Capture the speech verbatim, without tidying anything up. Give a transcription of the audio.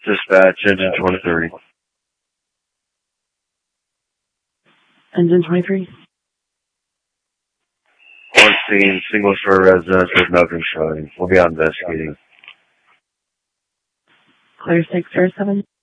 Dispatch, engine twenty-three. Engine twenty-three. On scene, single story residence with nothing showing. We'll be on investigating. Clear six zero seven.